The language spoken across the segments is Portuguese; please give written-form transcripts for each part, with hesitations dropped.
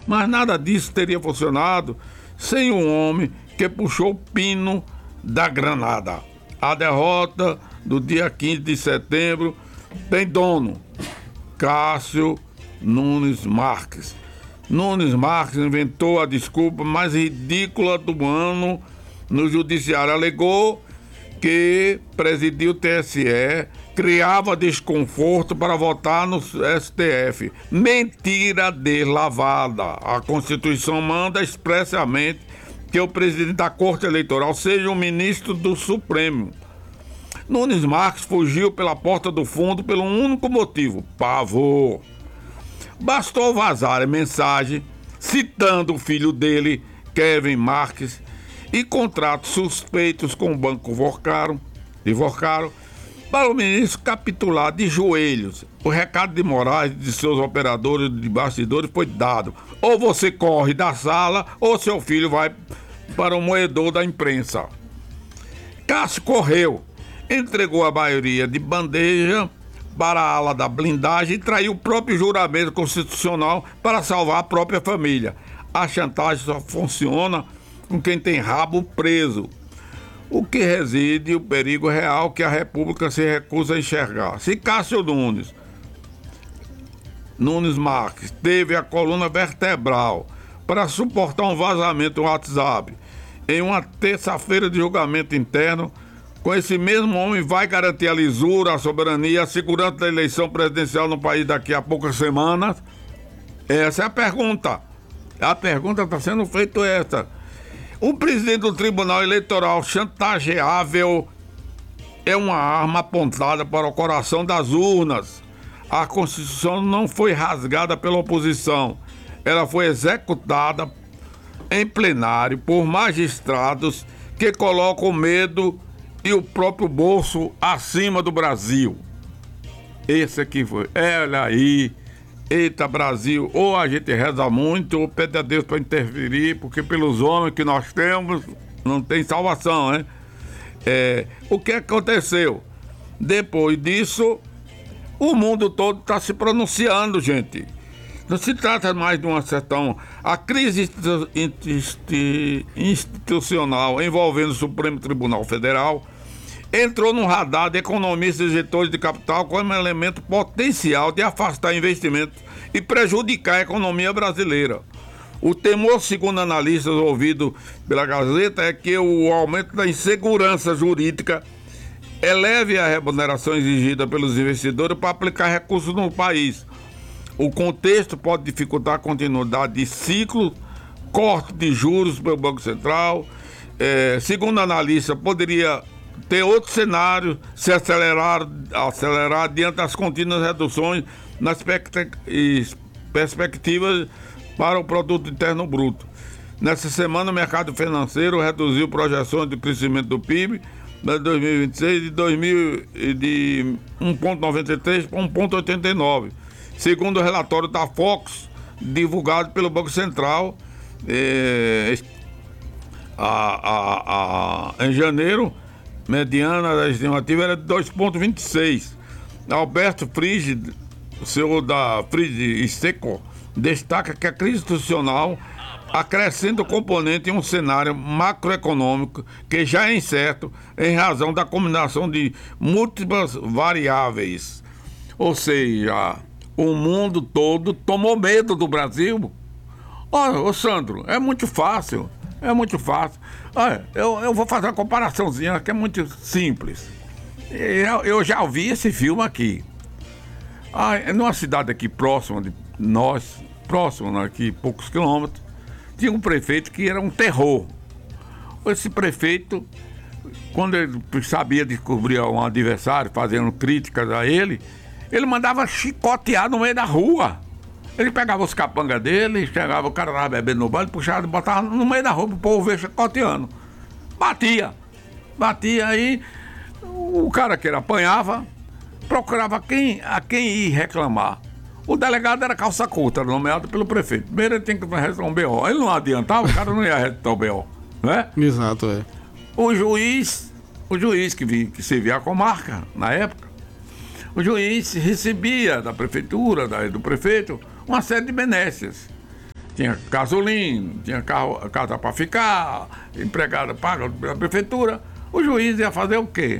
Mas nada disso teria funcionado sem um homem que puxou o pino da granada. A derrota do dia 15 de setembro tem dono, Cássio Nunes Marques. Nunes Marques inventou a desculpa mais ridícula do ano no judiciário. Alegou que presidir o TSE criava desconforto para votar no STF. Mentira deslavada. A Constituição manda expressamente que o presidente da Corte Eleitoral seja o ministro do Supremo. Nunes Marques fugiu pela porta do fundo pelo único motivo: pavor. Bastou vazar a mensagem citando o filho dele, Kevin Marques, e contratos suspeitos com o Banco Vocaro, para o ministro capitular de joelhos. O recado de Moraes e de seus operadores de bastidores foi dado: ou você corre da sala, ou seu filho vai para o moedor da imprensa. Cássio correu, entregou a maioria de bandeja para a ala da blindagem e traiu o próprio juramento constitucional para salvar a própria família. A chantagem só funciona com quem tem rabo preso, o que reside o perigo real que a República se recusa a enxergar. Se Cássio Nunes Marques teve a coluna vertebral para suportar um vazamento no WhatsApp em uma terça-feira de julgamento interno, com esse mesmo homem vai garantir a lisura, a soberania e a segurança da eleição presidencial no país daqui a poucas semanas? Essa é a pergunta. A pergunta está sendo feita essa. O presidente do Tribunal Eleitoral chantageável é uma arma apontada para o coração das urnas. A Constituição não foi rasgada pela oposição. Ela foi executada em plenário por magistrados que colocam o medo e o próprio bolso acima do Brasil. Esse aqui foi. Olha aí. Eita, Brasil. Ou a gente reza muito ou pede a Deus para interferir, porque pelos homens que nós temos não tem salvação, né? O que aconteceu? Depois disso, o mundo todo está se pronunciando, gente. Não se trata mais de uma questão. A crise institucional envolvendo o Supremo Tribunal Federal entrou no radar de economistas e gestores de capital como elemento potencial de afastar investimentos e prejudicar a economia brasileira. O temor, segundo analistas ouvidos pela Gazeta, é que o aumento da insegurança jurídica eleve a remuneração exigida pelos investidores para aplicar recursos no país. O contexto pode dificultar a continuidade de ciclo, corte de juros pelo Banco Central. Segundo analista, poderia ter outro cenário se acelerar diante das contínuas reduções nas perspectivas para o produto interno bruto. Nessa semana, o mercado financeiro reduziu projeções de crescimento do PIB de 2026 de 1,93 para 1,89. Segundo o relatório da Fox, divulgado pelo Banco Central em janeiro, mediana da estimativa era de 2,26. Alberto Frigi, CEO da Frigi Seco, destaca que a crise institucional acrescenta o componente em um cenário macroeconômico que já é incerto em razão da combinação de múltiplas variáveis. Ou seja, o mundo todo tomou medo do Brasil. Olha, ô Sandro, é muito fácil. Olha, eu vou fazer uma comparaçãozinha que é muito simples. Eu já vi esse filme aqui. Numa cidade aqui próxima de nós, aqui poucos quilômetros, tinha um prefeito que era um terror. Esse prefeito, quando ele sabia descobrir um adversário fazendo críticas a ele mandava chicotear no meio da rua. Ele pegava os capangas dele, chegava, o cara tava bebendo no banho, puxava e botava no meio da rua pro povo ver chicoteando. Batia aí, o cara que ele apanhava, procurava a quem ir reclamar. O delegado era calça curta, era nomeado pelo prefeito. Primeiro ele tinha que resolver um B.O. Ele não adiantava, o cara não ia resolver o B.O., né? Exato, O juiz que servia a comarca, na época, o juiz recebia da prefeitura, do prefeito, uma série de benécias. tinha gasolina, tinha carro, casa para ficar, empregada paga pela prefeitura. O juiz ia fazer o quê?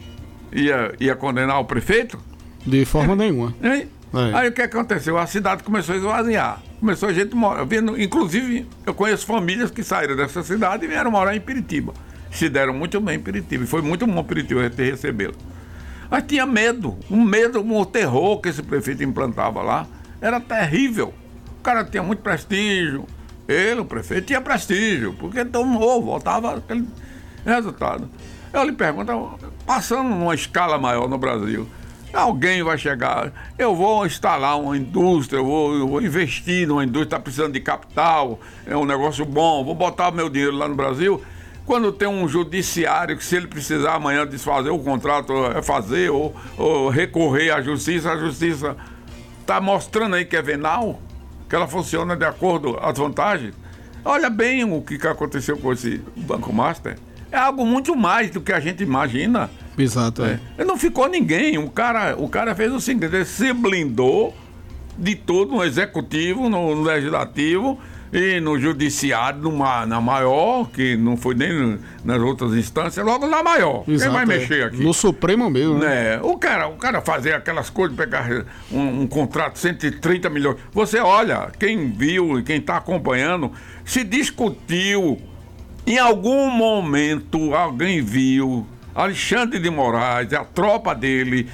Ia condenar o prefeito? De forma nenhuma. Aí o que aconteceu? A cidade começou a esvaziar. Começou a gente morar. Inclusive, eu conheço famílias que saíram dessa cidade e vieram morar em Piritiba. Se deram muito bem em Piritiba. E foi muito bom Piritiba recebê-lo. Mas tinha medo. Um terror que esse prefeito implantava lá. Era terrível. O cara tinha muito prestígio. Ele, o prefeito, tinha prestígio. Porque todo novo, voltava aquele resultado. Eu lhe pergunto, passando numa escala maior no Brasil, alguém vai chegar, eu vou instalar uma indústria, eu vou investir numa indústria, está precisando de capital, é um negócio bom, vou botar meu dinheiro lá no Brasil. Quando tem um judiciário que, se ele precisar amanhã desfazer o contrato, é fazer, ou recorrer à justiça, a justiça está mostrando aí que é venal, que ela funciona de acordo às vantagens. Olha bem o que aconteceu com esse Banco Master. É algo muito mais do que a gente imagina. Exato, Não ficou ninguém. O cara fez o seguinte, ele se blindou de tudo no executivo, no legislativo e no judiciário, na maior, que não foi nem nas outras instâncias, logo na maior. Exato, quem vai mexer aqui? No Supremo mesmo, né? O cara fazer aquelas coisas, pegar um contrato de 130 milhões. Você olha, quem viu e quem está acompanhando, se discutiu. Em algum momento alguém viu Alexandre de Moraes, a tropa dele,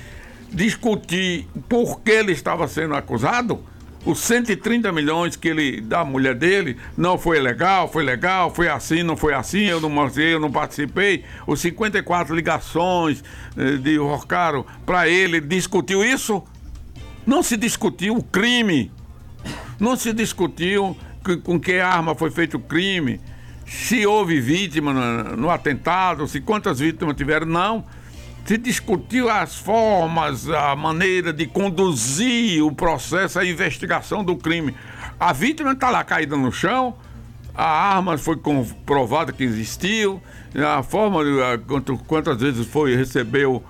discutir por que ele estava sendo acusado? Os 130 milhões que ele, da mulher dele, não foi legal, foi assim, não foi assim, eu não mostrei, eu não participei. Os 54 ligações de Rocaro para ele, discutiu isso? Não se discutiu o crime, não se discutiu com que arma foi feito o crime, se houve vítima no atentado, se quantas vítimas tiveram, não. Se discutiu as formas, a maneira de conduzir o processo, a investigação do crime. A vítima está lá caída no chão, a arma foi comprovada que existiu, a forma, quantas vezes recebeu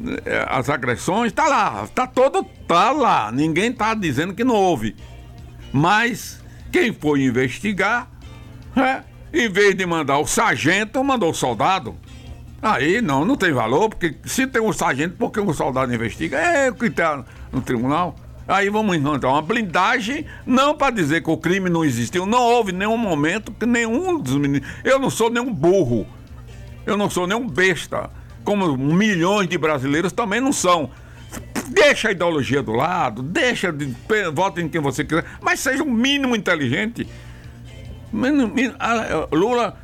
as agressões, está lá, está lá. Ninguém está dizendo que não houve. Mas quem foi investigar, em vez de mandar o sargento, mandou o soldado. Aí não tem valor, porque se tem um sargento, por que um soldado investiga? É o que está no tribunal. Aí vamos inventar uma blindagem, não para dizer que o crime não existiu. Não houve nenhum momento que nenhum dos meninos... Eu não sou nenhum burro, eu não sou nenhum besta, como milhões de brasileiros também não são. Deixa a ideologia do lado, vote em quem você quiser, mas seja um mínimo inteligente. Lula,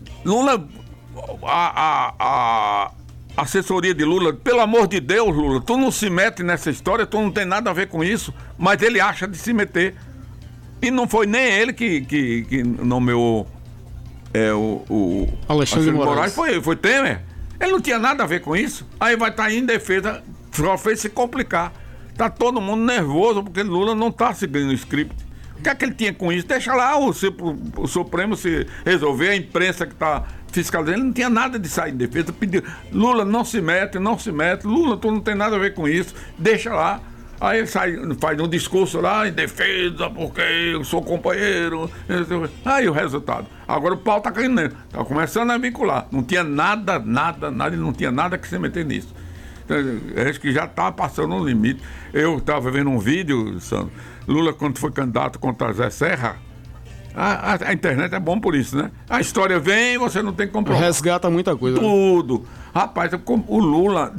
a assessoria de Lula, pelo amor de Deus, Lula, tu não se mete nessa história, tu não tem nada a ver com isso, mas ele acha de se meter. E não foi nem ele que nomeou o Alexandre de Moraes. Foi Temer. Ele não tinha nada a ver com isso. Aí vai estar em defesa, só fez se complicar. Tá todo mundo nervoso porque Lula não está seguindo o script. O que é que ele tinha com isso? Deixa lá o Supremo se resolver, a imprensa que está fiscalizando. Ele não tinha nada de sair em defesa. Pediu, Lula, não se mete. Lula, tu não tem nada a ver com isso. Deixa lá. Aí ele faz um discurso lá em defesa, porque eu sou companheiro. Aí o resultado. Agora o pau está caindo nele. Está começando a vincular. Não tinha nada, ele não tinha nada que se meter nisso. Então, acho que já está passando um limite. Eu estava vendo um vídeo, Sandro, Lula, quando foi candidato contra Zé Serra, a internet é bom por isso, né? A história vem e você não tem que comprovar. Resgata muita coisa. Tudo. Rapaz, o Lula,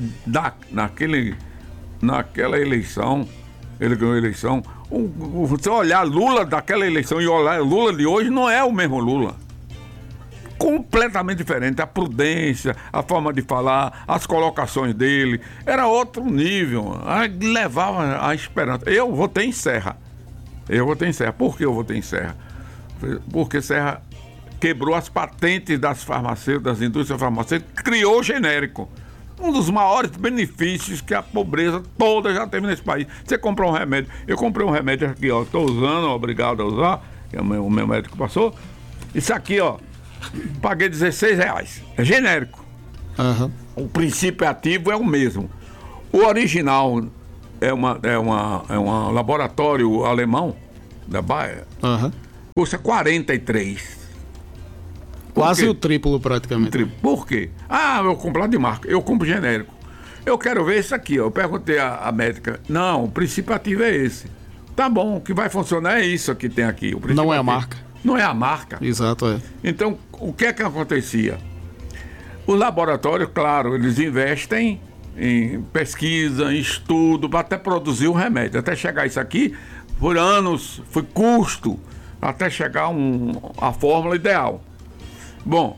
naquela eleição, ele ganhou a eleição. Você olhar Lula daquela eleição e olhar Lula de hoje, não é o mesmo Lula. Completamente diferente. A prudência, a forma de falar, as colocações dele, era outro nível. Levava a esperança. Eu votei em Serra. Por que eu votei em Serra? Porque Serra quebrou as patentes das farmacêuticas, das indústrias farmacêuticas, criou o genérico. Um dos maiores benefícios que a pobreza toda já teve nesse país. Você comprou um remédio. Eu comprei um remédio aqui, ó. Estou usando, obrigado a usar. Que o meu médico passou. Isso aqui, ó. Paguei R$16. É genérico. Uhum. O princípio ativo é o mesmo. O original é um laboratório alemão da Bayer. Uhum. custa 43. Quase o triplo praticamente. Por quê? Eu compro lá de marca, eu compro genérico. Eu quero ver isso aqui, ó. Eu perguntei à médica. Não, o princípio ativo é esse. Tá bom, o que vai funcionar é isso que tem aqui. Não é a marca. Não é a marca. Exato, é. Então, o que é que acontecia? Os laboratórios, claro, eles investem em pesquisa, em estudo, para até produzir o remédio. Até chegar isso aqui, por anos, foi custo, até chegar a fórmula ideal. Bom,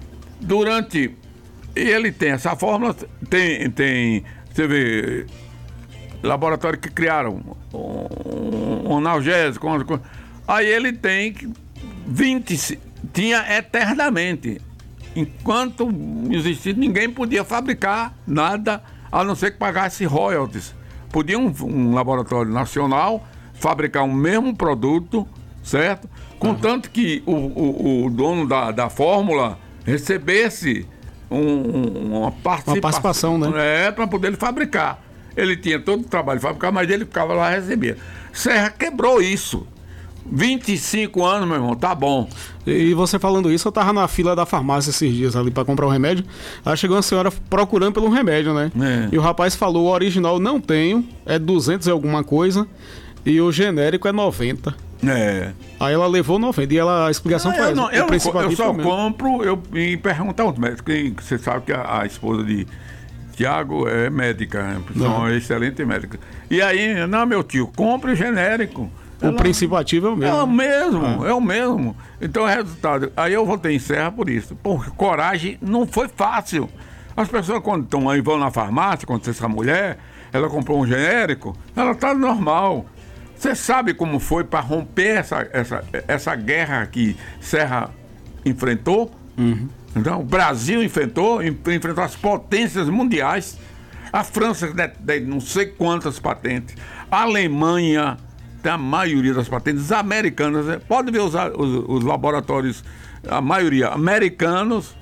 ele tem essa fórmula, tem você vê, laboratório que criaram um analgésico, aí ele tem 20, tinha eternamente. Enquanto existia, ninguém podia fabricar nada, a não ser que pagasse royalties. Podia um laboratório nacional fabricar o mesmo produto, certo? Contanto que o dono da fórmula recebesse uma participação, né? Para poder ele fabricar. Ele tinha todo o trabalho de fabricar, mas ele ficava lá e recebia. Serra quebrou isso. 25 anos, meu irmão, tá bom. E você falando isso, eu tava na fila da farmácia esses dias ali para comprar um remédio. Aí chegou uma senhora procurando pelo remédio, né? E o rapaz falou: o original não tenho, é 200 e alguma coisa, e o genérico é 90. Aí ela levou 90 e a explicação foi essa. Eu só compro e pergunto aos médicos. Você sabe que a esposa de Tiago é médica, são excelente médica. E aí, não, meu tio, compre o genérico. O princípio ativo é o mesmo. É o mesmo. Então, o resultado. Aí eu voltei em Serra por isso. Porque coragem não foi fácil. As pessoas, quando estão aí, vão na farmácia, quando essa mulher, ela comprou um genérico, ela está normal. Você sabe como foi para romper essa guerra que Serra enfrentou? Então, o Brasil enfrentou as potências mundiais. A França tem não sei quantas patentes. A Alemanha tem a maioria das patentes. Americanas, pode ver os laboratórios, a maioria americanos,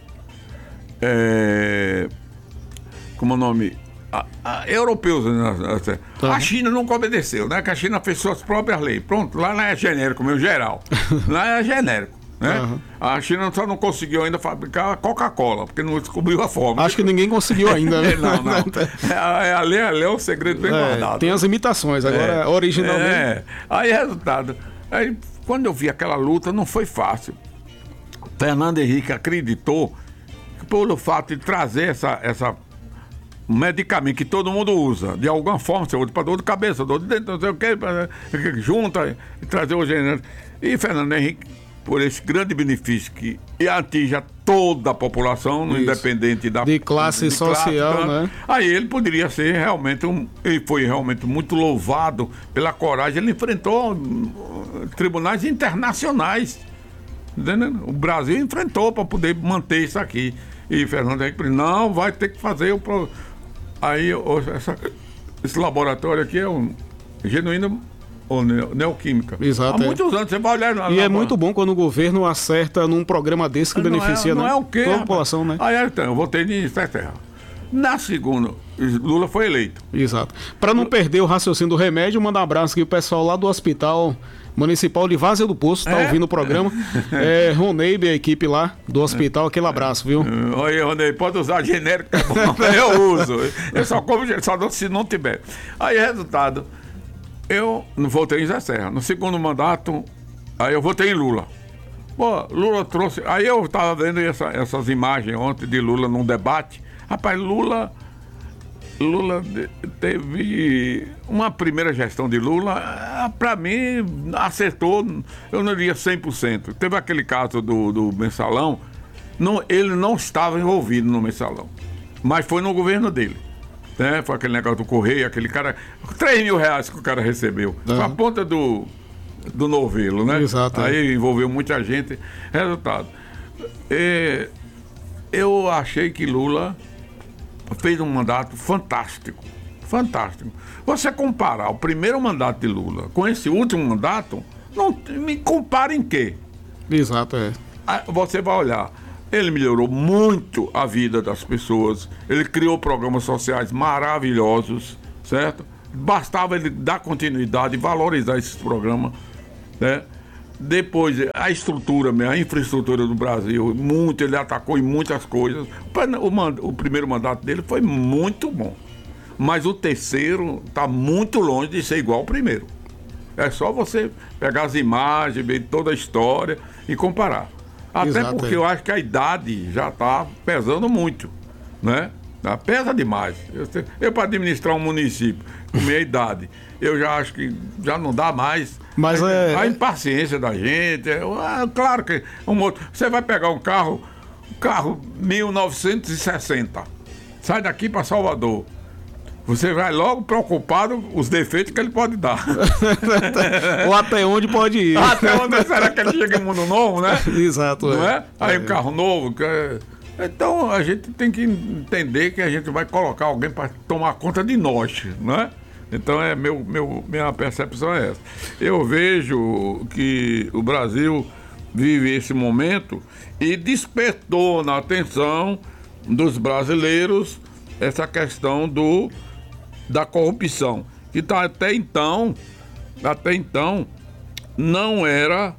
como é o nome? Europeus, né? A China nunca obedeceu, né? Que a China fez suas próprias leis. Pronto, lá não é genérico, meu geral. Lá é genérico, né? A China só não conseguiu ainda fabricar Coca-Cola, porque não descobriu a forma. Acho que ninguém conseguiu ainda, né? Não. Ali é um segredo bem guardado. Tem as imitações, agora originalmente. Aí, resultado. Aí, quando eu vi aquela luta, não foi fácil. Fernando Henrique acreditou que, pelo fato de trazer essa medicamento que todo mundo usa, de alguma forma, você usa para dor de cabeça, dor de dente, não sei o que, junta e trazer o genérico. E Fernando Henrique, por esse grande benefício que atinge a toda a população, independente de classe social, né? Aí ele poderia ser realmente ele foi realmente muito louvado pela coragem. Ele enfrentou tribunais internacionais, entendeu? O Brasil enfrentou para poder manter isso aqui. E Fernando Henrique não vai ter que fazer aí esse laboratório aqui é um genuíno Neoquímica. Exato. Há muitos anos, você vai olhar... E é muito bom quando o governo acerta num programa desse que beneficia não é o quê, toda a população, né? Aí então, eu votei de Serra. Na segunda, Lula foi eleito. Exato. Para não perder o raciocínio do remédio, manda um abraço aqui o pessoal lá do Hospital Municipal de Várzea do Poço, tá ouvindo o programa. Roneib, a equipe lá do hospital, aquele abraço, viu? Oi, Roneib, pode usar genérico, tá bom? Eu uso. Eu só como genérico, se não tiver. Aí, resultado... Eu não votei em Zé Serra. No segundo mandato, aí eu votei em Lula. Pô, Lula trouxe... Aí eu estava vendo essas imagens ontem de Lula num debate. Rapaz, Lula teve uma primeira gestão de Lula, para mim, acertou, eu não diria 100%. Teve aquele caso do mensalão, ele não estava envolvido no mensalão, mas foi no governo dele. Né? Foi aquele negócio do Correio, aquele cara, 3 mil reais que o cara recebeu, com a ponta do novelo, né? Exato. Aí envolveu muita gente. Resultado, eu achei que Lula fez um mandato fantástico. Você comparar o primeiro mandato de Lula com esse último mandato, não me compara em quê? Exato, Você vai olhar. Ele melhorou muito a vida das pessoas. Ele criou programas sociais maravilhosos, certo? Bastava ele dar continuidade e valorizar esses programas, né? Depois, a estrutura, a infraestrutura do Brasil, ele atacou em muitas coisas. O primeiro mandato dele foi muito bom. Mas o terceiro está muito longe de ser igual ao primeiro. É só você pegar as imagens, ver toda a história e comparar. Até Exato, porque eu acho que a idade já está pesando muito, né? Pesa demais. Eu para administrar um município com minha idade, eu já acho que já não dá mais. Mas a impaciência da gente. Claro que você vai pegar um carro 1960, sai daqui para Salvador. Você vai logo preocupado os defeitos que ele pode dar. Ou até onde pode ir. Até onde será que ele chega em mundo novo, né? Exato. Não é? Aí um carro novo. Então a gente tem que entender que a gente vai colocar alguém para tomar conta de nós, não é? Então minha percepção é essa. Eu vejo que o Brasil vive esse momento e despertou na atenção dos brasileiros essa questão da corrupção, que até então não era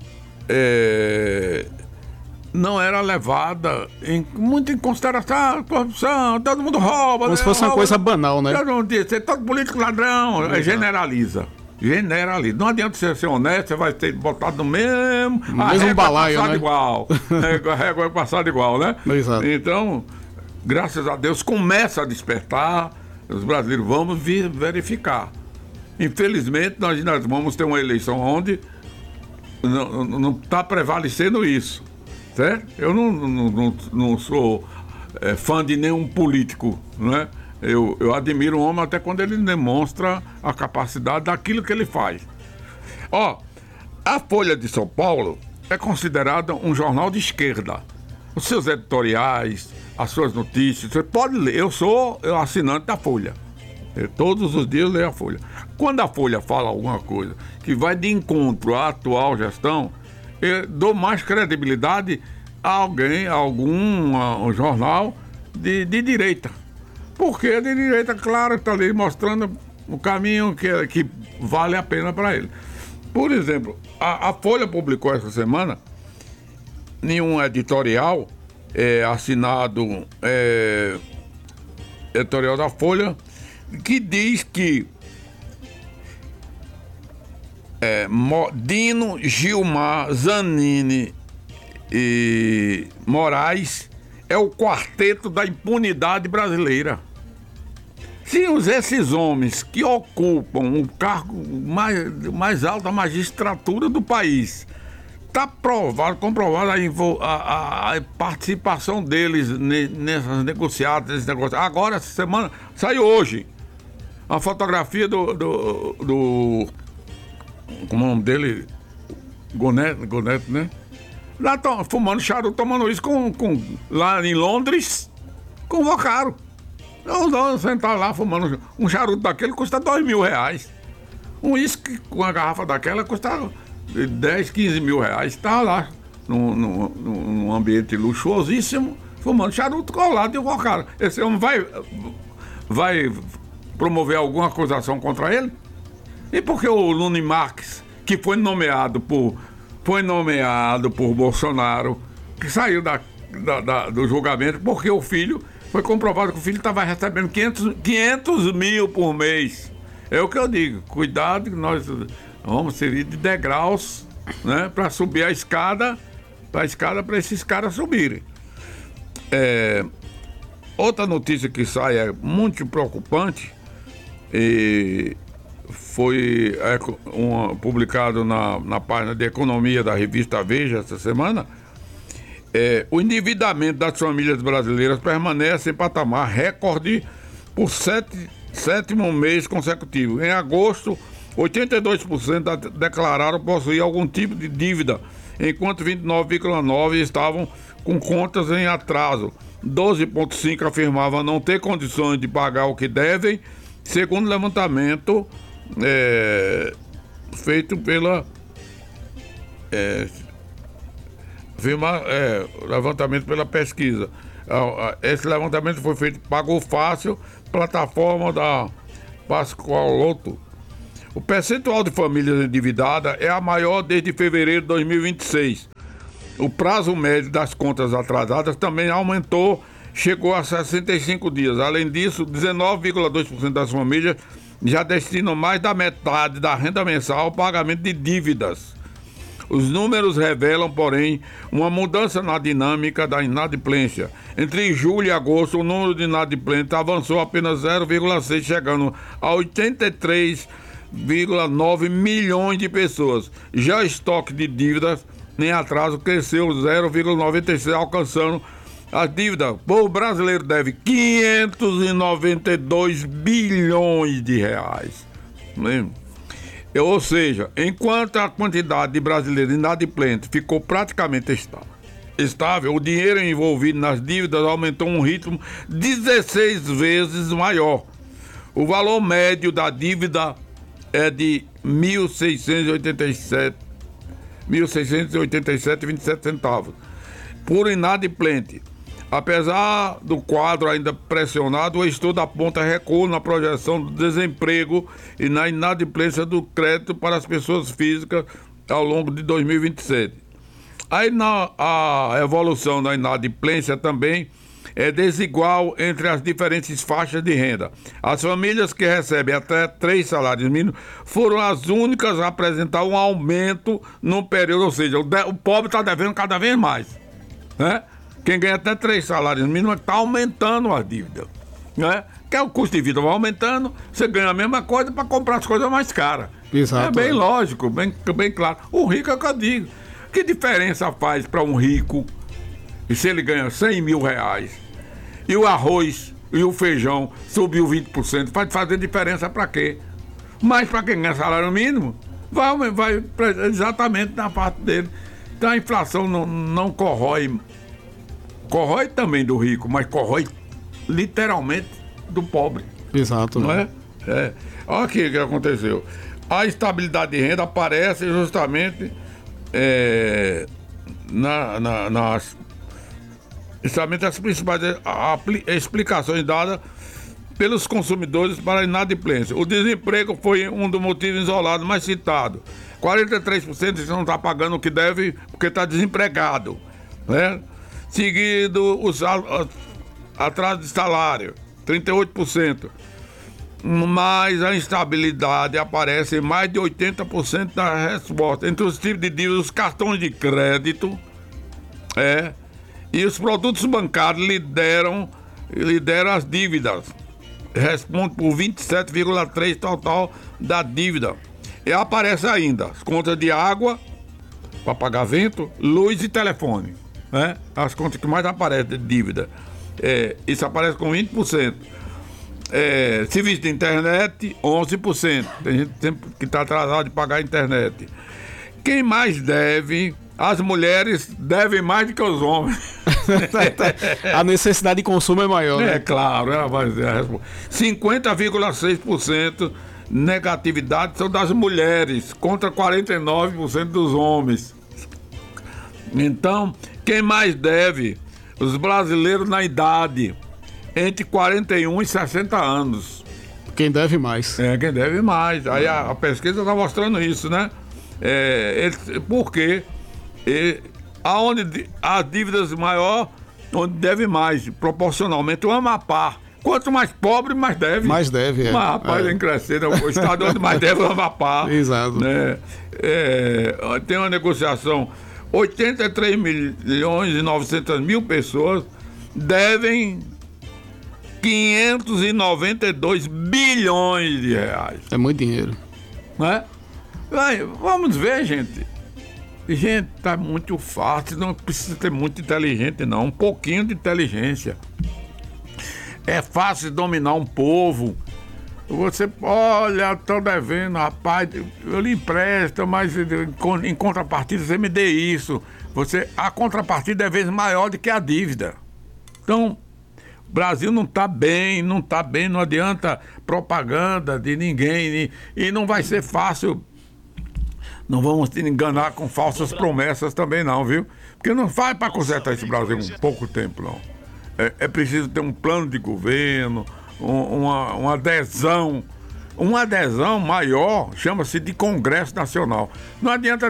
levada muito em consideração. Corrupção, todo mundo rouba. Como se fosse uma coisa banal, né? Todo político ladrão, generaliza. Não adianta você ser honesto, você vai ter botado no mesmo balaio, né? Igual. A régua é passada igual, né? Exato. Então, graças a Deus, começa a despertar. Os brasileiros vamos verificar. Infelizmente, nós vamos ter uma eleição onde não está prevalecendo isso, certo? Eu não sou fã de nenhum político, né? Eu admiro o homem até quando ele demonstra a capacidade daquilo que ele faz. A Folha de São Paulo é considerada um jornal de esquerda. Os seus editoriais, as suas notícias, você pode ler. Eu sou assinante da Folha. Todos os dias leio a Folha. Quando a Folha fala alguma coisa que vai de encontro à atual gestão, eu dou mais credibilidade a algum jornal de direita. Porque de direita, claro, está ali mostrando o caminho que vale a pena para ele. Por exemplo, a Folha publicou essa semana em um editorial assinado editorial da Folha, que diz que Dino, Gilmar, Zanini e Moraes é o quarteto da impunidade brasileira. Se esses homens que ocupam o cargo mais alto da magistratura do país, está comprovado a participação deles nessas negociadas, Agora, essa semana, saiu hoje a fotografia do como é o nome dele? Goneto, né? Lá fumando charuto, tomando isso lá em Londres, convocaram. Não, sentar lá fumando um charuto daquele custa R$2.000. Um uísque com uma garrafa daquela custa 10, 15 mil reais. Está lá num ambiente luxuosíssimo, fumando charuto colado e convocaram. Esse homem vai promover alguma acusação contra ele? E por que o Nunes Marques, que foi nomeado por Bolsonaro, que saiu do julgamento, porque o filho, foi comprovado que o filho estava recebendo 500 mil por mês. É o que eu digo, cuidado que nós vamos servir de degraus, né, para subir a escada, para esses caras subirem. Outra notícia que sai é muito preocupante, foi publicado na página de economia da revista Veja essa semana. O endividamento das famílias brasileiras permanece em patamar recorde por sétimo mês consecutivo. Em agosto, 82% declararam possuir algum tipo de dívida, enquanto 29,9% estavam com contas em atraso. 12,5% afirmavam não ter condições de pagar o que devem, segundo o levantamento feito pela levantamento pela pesquisa. Esse levantamento foi feito Pagou Fácil, plataforma da Pascoaloto. O percentual de famílias endividadas é a maior desde fevereiro de 2026. O prazo médio das contas atrasadas também aumentou, chegou a 65 dias. Além disso, 19,2% das famílias já destinam mais da metade da renda mensal ao pagamento de dívidas. Os números revelam, porém, uma mudança na dinâmica da inadimplência. Entre julho e agosto, o número de inadimplentes avançou apenas 0,6, chegando a 83,9 milhões de pessoas. Já o estoque de dívidas em atraso cresceu 0,96, alcançando a dívida. O povo brasileiro deve 592 bilhões de reais. Ou seja, enquanto a quantidade de brasileiros inadimplentes ficou praticamente estável, o dinheiro envolvido nas dívidas aumentou um ritmo 16 vezes maior. O valor médio da dívida é de R$ 1.687,27 por inadimplente. Apesar do quadro ainda pressionado, o estudo aponta recuo na projeção do desemprego e na inadimplência do crédito para as pessoas físicas ao longo de 2027. A evolução da inadimplência também é desigual entre as diferentes faixas de renda. As famílias que recebem até 3 salários mínimos foram as únicas a apresentar um aumento no período, ou seja, o pobre está devendo cada vez mais, né? Quem ganha até 3 salários mínimos está aumentando a dívida, né? Que é o custo de vida vai aumentando, você ganha a mesma coisa para comprar as coisas mais caras. Exato, é bem lógico, bem claro. O rico é o que eu digo. Que diferença faz para um rico se ele ganha 100 mil reais e o arroz e o feijão subiu 20%? Vai fazer diferença para quê? Mas para quem ganha salário mínimo, vai exatamente na parte dele. Então a inflação não corrói também do rico, mas corrói literalmente do pobre. Exato. Não é? Olha aqui o que aconteceu. A estabilidade de renda aparece justamente justamente as principais explicações dadas pelos consumidores para a inadimplência. O desemprego foi um dos motivos isolados mais citados. 43% não está pagando o que deve porque está desempregado, né? Seguido os atraso de salário, 38%. Mas a instabilidade aparece em mais de 80% da resposta. Entre os tipos de dívida, os cartões de crédito e os produtos bancários lideram as dívidas. Responde por 27,3% total da dívida. E aparece ainda as contas de água, para pagar vento, luz e telefone, né? As contas que mais aparecem de dívida. Isso aparece com 20%. Serviço de internet, 11%. Tem gente sempre que está atrasado de pagar a internet. Quem mais deve? As mulheres devem mais do que os homens. A necessidade de consumo é maior, né? Claro, ela vai dizer a resposta. 50,6% negatividade são das mulheres, contra 49% dos homens. Então, quem mais deve? Os brasileiros na idade entre 41 e 60 anos. Quem deve mais. Quem deve mais. Aí a pesquisa está mostrando isso, né? Porque aonde as dívidas maior, onde deve mais, proporcionalmente o Amapá. Quanto mais pobre, mais deve. Mais deve, Mas, rapaz, vem crescendo. O estado onde mais deve é o Amapá. Exato. Né? Tem uma negociação. 83 milhões e 900 mil pessoas devem 592 bilhões de reais. É muito dinheiro. Né? Vamos ver, gente. Gente, tá muito fácil. Não precisa ter muito inteligente, não. Um pouquinho de inteligência. É fácil dominar um povo. Você, olha, estou devendo, rapaz, eu lhe empresto, mas em contrapartida você me dê isso. A contrapartida é vezes maior do que a dívida. Então, o Brasil não está bem, não adianta propaganda de ninguém e não vai ser fácil. Não vamos te enganar com falsas promessas também não, viu? Porque não vai para consertar esse Brasil em pouco tempo, não. É preciso ter um plano de governo, uma adesão uma adesão maior, chama-se de Congresso Nacional. Não adianta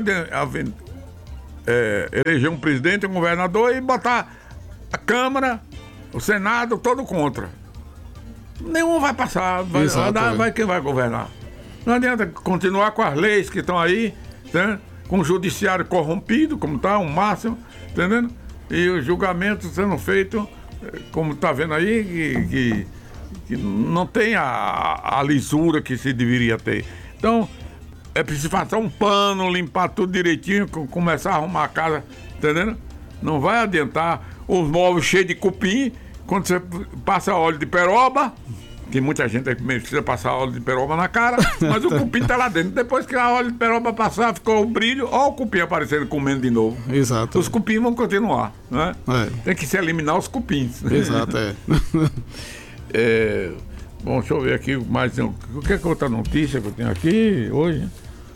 eleger um presidente, um governador e botar a Câmara, o Senado, todo contra. Nenhum vai passar, quem vai governar. Não adianta continuar com as leis que estão aí, né? Com o judiciário corrompido, como está, o máximo, entendendo? E os julgamentos sendo feitos, como está vendo aí, que não tem a lisura que se deveria ter. Então, é preciso passar um pano, limpar tudo direitinho, começar a arrumar a casa, entendendo? Não vai adiantar os móveis cheios de cupim, quando você passa óleo de peroba, que muita gente precisa passar óleo de peroba na cara, mas o cupim tá lá dentro. Depois que a óleo de peroba passar, ficou o brilho, ó o cupim aparecendo comendo de novo. Exato. Os cupins vão continuar, né? Tem que se eliminar os cupins. Exato, Bom, deixa eu ver aqui mais. O que é outra notícia que eu tenho aqui hoje?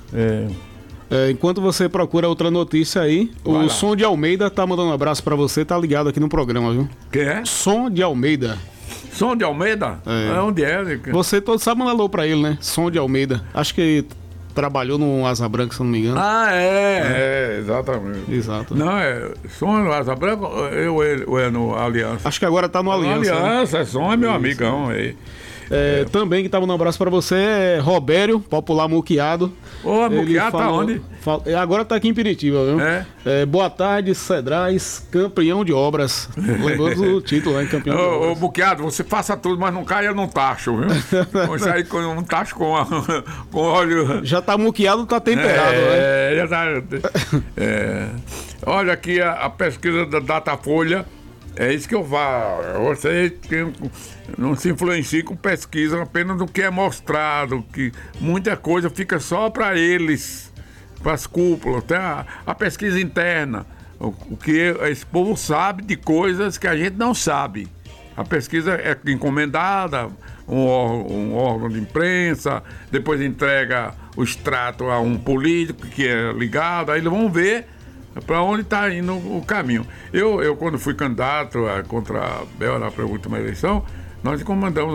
Enquanto você procura outra notícia aí, o Som de Almeida tá mandando um abraço pra você, tá ligado aqui no programa, viu? Quem é? Som de Almeida. Som de Almeida? Onde é? Você todo sabe mandar alô pra ele, né? Som de Almeida. Acho que trabalhou no Asa Branca, se não me engano. Exatamente. Exato. Não, Som no Asa Branca ou é no Aliança? Acho que agora tá no Aliança. Aliança, né? Som é meu amigão aí. Também que tava mandando um abraço pra você é Robério, popular Muquiado. Ô, Muquiado tá onde? Agora tá aqui em Piritiba, viu? Boa tarde, Cedrais, campeão de obras. Lembrou do título, né? Campeão de obras. Ô, Muquiado, você faça tudo, mas não caia num tacho, viu? Vamos sair com um tacho com óleo. Já tá muquiado, tá temperado, né? Já tá. Olha aqui a pesquisa da Datafolha. É isso que eu falo. Você não se influencie com pesquisa apenas do que é mostrado, que muita coisa fica só para eles, para as cúpulas. Tem a pesquisa interna, o que esse povo sabe de coisas que a gente não sabe. A pesquisa é encomendada, um órgão de imprensa, depois entrega o extrato a um político que é ligado, aí eles vão ver para onde está indo o caminho. Eu quando fui candidato contra a Bel na última eleição, nós encomendamos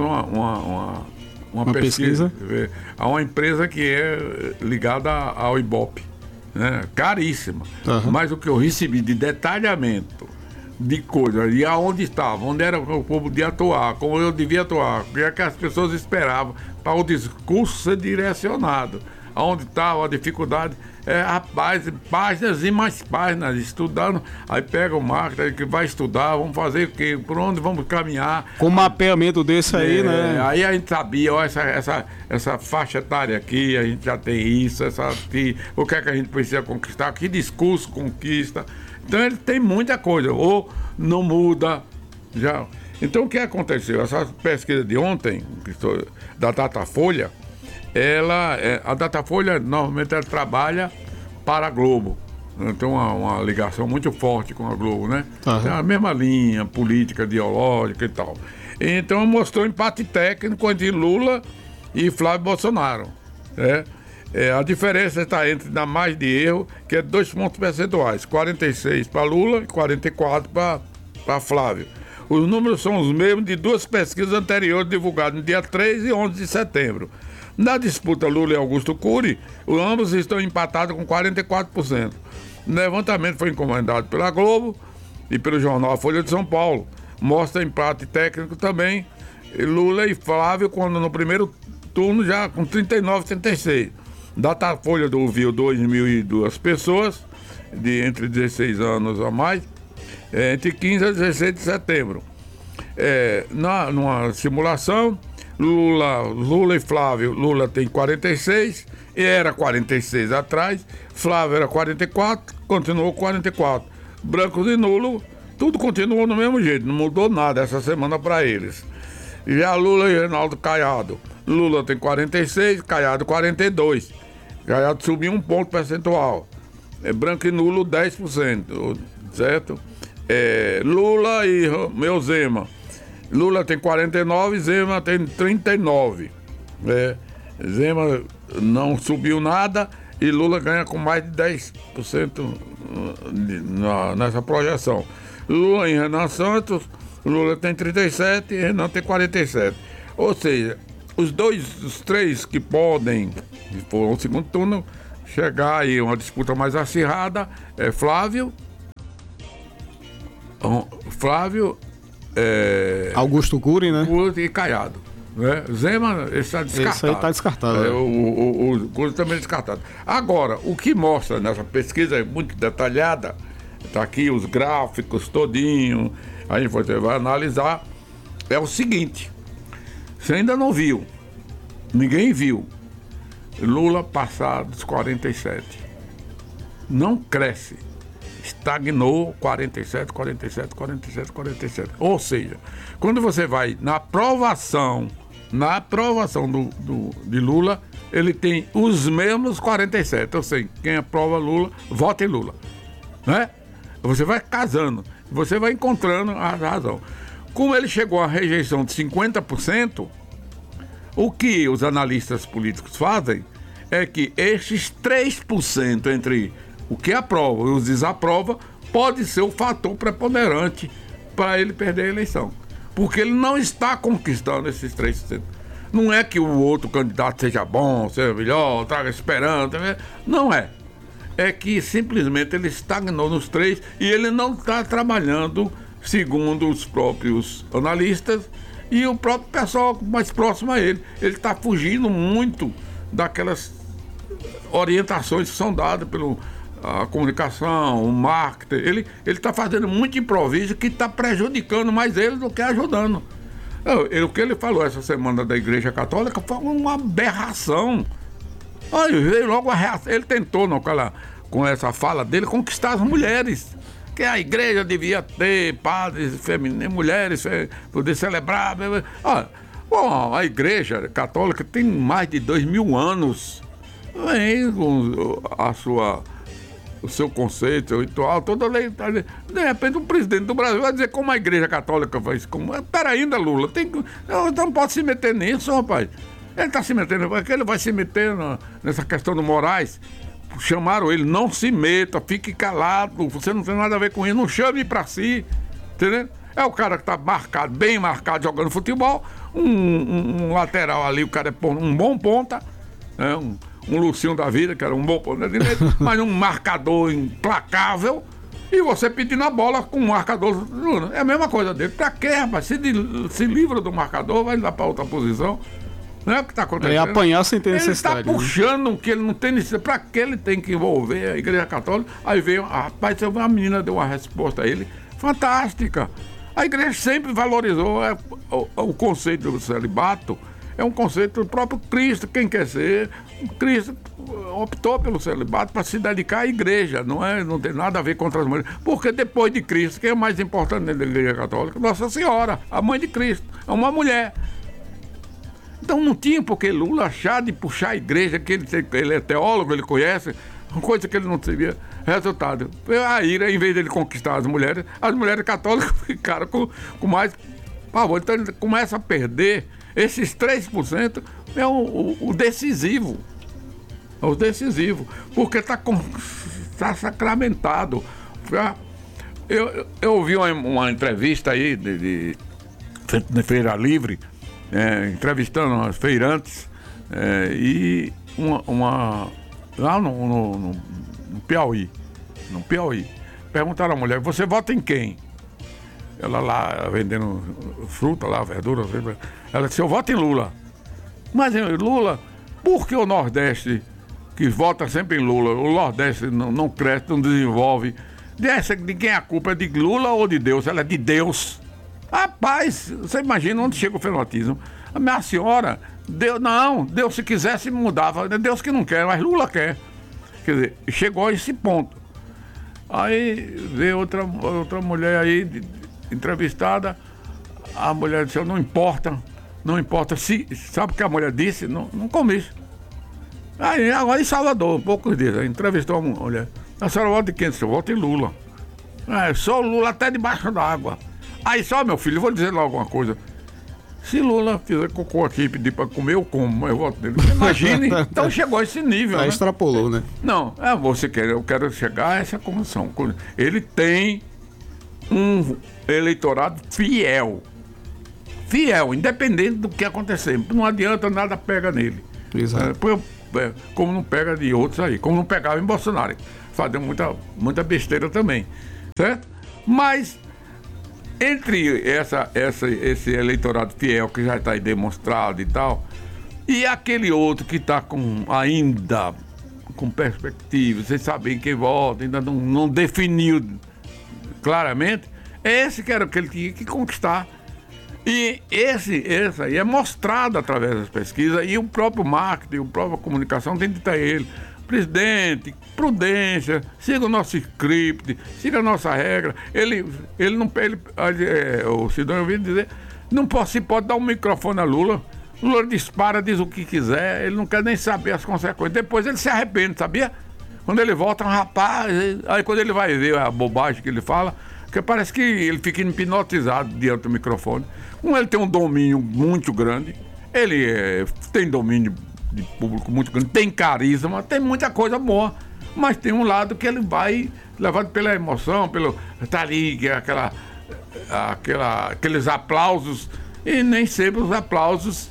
uma pesquisa a uma empresa que é ligada ao Ibope, né? Caríssima. Mas o que eu recebi de detalhamento de coisas, e aonde estava, onde era o povo de atuar, como eu devia atuar, o que é que as pessoas esperavam para o discurso ser direcionado, aonde estava a dificuldade. Rapaz, páginas e mais páginas, estudando, aí pega o marketing que vai estudar, vamos fazer o quê? Por onde vamos caminhar? Com um mapeamento desse aí, né? Aí a gente sabia, ó, essa faixa etária aqui, a gente já tem isso, o que é que a gente precisa conquistar, que discurso conquista. Então ele tem muita coisa, ou não muda, já. Então o que aconteceu? Essa pesquisa de ontem, da Datafolha, a Datafolha normalmente ela trabalha para a Globo. Tem uma ligação muito forte com a Globo, né? Tem a mesma linha política, ideológica e tal. Então mostrou empate técnico entre Lula e Flávio Bolsonaro. A diferença está entre dar mais de erro, que é 2 pontos percentuais, 46 para Lula e 44 para Flávio. Os números são os mesmos de 2 pesquisas anteriores divulgadas no dia 3 e 11 de setembro. Na disputa Lula e Augusto Cury, ambos estão empatados com 44%. O levantamento foi encomendado pela Globo e pelo jornal Folha de São Paulo. Mostra empate técnico também, Lula e Flávio, quando no primeiro turno já com 39, 36. Datafolha ouviu 2.002 pessoas, entre 16 anos a mais, entre 15 a 16 de setembro. Numa simulação, Lula e Flávio, Lula tem 46, era 46 atrás, Flávio era 44, continuou 44. Brancos e nulo, tudo continuou do mesmo jeito, não mudou nada essa semana para eles. Já Lula e Reinaldo Caiado, Lula tem 46, Caiado 42. Caiado subiu 1 ponto percentual. Branco e nulo 10%, certo? Lula e Zema. Lula tem 49, Zema tem 39. Zema não subiu nada e Lula ganha com mais de 10% nessa projeção. Lula e Renan Santos, Lula tem 37 e Renan tem 47. Ou seja, os três que podem, se for ao segundo turno, chegar aí uma disputa mais acirrada é Flávio, Augusto Cury, né? E Caiado. Né? Zema está descartado. Esse aí está descartado. O Cury também é descartado. Agora, o que mostra nessa pesquisa é muito detalhada, está aqui os gráficos todinho, a gente vai analisar, é o seguinte: você ainda não viu, ninguém viu Lula passar dos 47. Não cresce. Estagnou 47. Ou seja, quando você vai na aprovação de Lula, ele tem os mesmos 47. Ou seja, quem aprova Lula, vota em Lula. Né? Você vai casando, você vai encontrando a razão. Como ele chegou à rejeição de 50%, o que os analistas políticos fazem é que esses 3% entre o que aprova e os desaprova pode ser o fator preponderante para ele perder a eleição. Porque ele não está conquistando esses 3%. Não é que o outro candidato seja bom, seja melhor, traga esperança. Não é. É que simplesmente ele estagnou nos 3% e ele não está trabalhando segundo os próprios analistas e o próprio pessoal mais próximo a ele. Ele está fugindo muito daquelas orientações que são dadas pela comunicação, o marketing. Ele está fazendo muito improviso que está prejudicando mais ele do que ajudando. O que ele falou essa semana da Igreja Católica foi uma aberração. Olha, veio logo a reação. Ele tentou, com essa fala dele, conquistar as mulheres. Que a igreja devia ter padres femininos, mulheres, poder celebrar. Bom, a Igreja Católica tem mais de 2000 anos. Vem com o seu conceito, seu ritual, toda lei. De repente, o presidente do Brasil vai dizer como a Igreja Católica faz. Pera ainda, Lula. Não pode se meter nisso, rapaz. Ele está se metendo, ele vai se meter nessa questão do Moraes. Chamaram ele, não se meta, fique calado, você não tem nada a ver com isso, não chame pra si, entendeu? É o cara que tá marcado, bem marcado, jogando futebol, um lateral ali, o cara é um bom ponta, né? Um Lucinho da vida, que era um bom ponta direito, mas um marcador implacável, e você pedindo a bola com um marcador, é a mesma coisa dele. Pra quê, rapaz? Se livra do marcador, vai lá pra outra posição. Não é o que está acontecendo. É apanhar sem ter necessidade. Ele está puxando o que ele não tem necessidade. Para que ele tem que envolver a Igreja Católica? Aí veio, rapaz, uma menina deu uma resposta a ele fantástica. A igreja sempre valorizou o conceito do celibato. É um conceito do próprio Cristo. Quem quer ser, Cristo optou pelo celibato para se dedicar à igreja. Não tem nada a ver contra as mulheres. Porque depois de Cristo, quem é mais importante dentro da Igreja Católica? Nossa Senhora, a mãe de Cristo. É uma mulher. Então não tinha porque Lula achar de puxar a igreja, que ele é teólogo, ele conhece, uma coisa que ele não sabia. Resultado, a ira, em vez dele conquistar as mulheres católicas ficaram com mais pavor. Então ele começa a perder esses 3%, é o decisivo. É o decisivo, porque está sacramentado. Eu ouvi uma entrevista aí de Feira Livre, entrevistando as feirantes, e lá no Piauí. Perguntaram à mulher, você vota em quem? Ela lá vendendo fruta, lá, verdura. Ela disse, eu voto em Lula. Mas Lula, por que o Nordeste, que vota sempre em Lula, o Nordeste não cresce, não desenvolve? De quem é a culpa? É de Lula ou de Deus? Ela é de Deus. Rapaz, você imagina onde chega o fenotismo. A minha senhora, Deus se quisesse mudava, é Deus que não quer, mas Lula quer. Quer dizer, chegou a esse ponto. Aí veio outra mulher aí, entrevistada, a mulher disse, não importa, sabe o que a mulher disse? Não come isso. Aí, agora em Salvador, poucos dias, entrevistou uma mulher, a senhora vota de quem? Eu voto em Lula. Sou Lula até debaixo d'água. Aí só, meu filho, vou dizer logo uma coisa. Se Lula fizer cocô aqui e pedir pra comer, eu como, eu voto nele. Imagine, então chegou a esse nível. Aí extrapolou, né? Não, eu quero chegar a essa condição. Ele tem um eleitorado fiel. fiel, independente do que acontecer. Não adianta nada pega nele. Exato. Como não pega de outros aí, como não pegava em Bolsonaro. Fazendo muita besteira também. Certo? Mas, entre esse eleitorado fiel que já está aí demonstrado e tal, e aquele outro que está ainda com perspectiva, vocês sabem quem vota, ainda não definiu claramente, esse que era o que ele tinha que conquistar. E esse aí é mostrado através das pesquisas, e o próprio marketing, a própria comunicação tem que ter ele. Presidente, prudência, siga o nosso script, siga a nossa regra. O cidadão ouviu dizer, se pode dar um microfone a Lula. Lula dispara, diz o que quiser, ele não quer nem saber as consequências. Depois ele se arrepende, sabia? Quando ele volta, um rapaz, aí quando ele vai ver a bobagem que ele fala, porque parece que ele fica hipnotizado diante do microfone. Como ele tem um domínio muito grande, ele tem domínio de público muito grande, tem carisma, tem muita coisa boa, mas tem um lado que ele vai levado pela emoção, tá ali, aqueles aplausos, e nem sempre os aplausos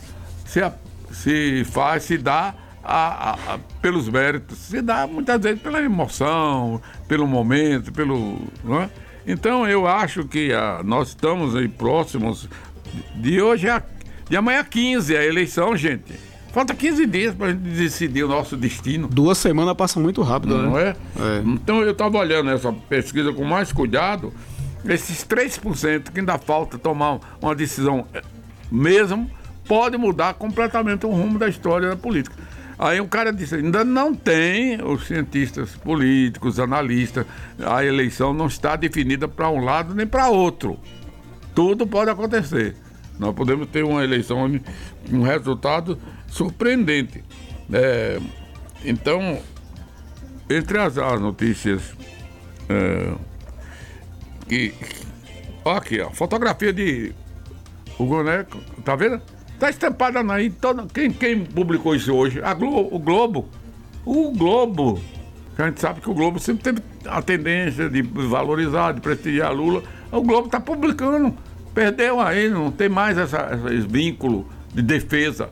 se dá pelos méritos, se dá muitas vezes pela emoção, pelo momento, não é? Então eu acho que nós estamos aí próximos de amanhã 15, a eleição, gente. Falta 15 dias para a gente decidir o nosso destino. 2 semanas passam muito rápido, não né? Não é? Então eu estava olhando essa pesquisa com mais cuidado. Esses 3% que ainda falta tomar uma decisão mesmo, pode mudar completamente o rumo da história da política. Aí o cara disse, ainda não tem os cientistas políticos, analistas, a eleição não está definida para um lado nem para outro. Tudo pode acontecer. Nós podemos ter uma eleição com um resultado surpreendente. Então, entre as notícias olha aqui, a fotografia de Hugo Neco, tá vendo? Tá estampada aí. Quem publicou isso hoje? O Globo. O Globo. A gente sabe que o Globo sempre teve a tendência de valorizar, de prestigiar Lula. O Globo tá publicando. Perdeu aí, não tem mais esse vínculo de defesa.